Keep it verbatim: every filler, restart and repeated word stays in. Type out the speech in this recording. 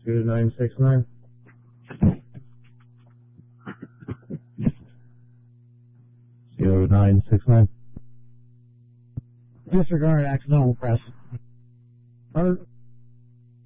two nine six nine. zero nine six nine. Disregard accidental press. one hundred.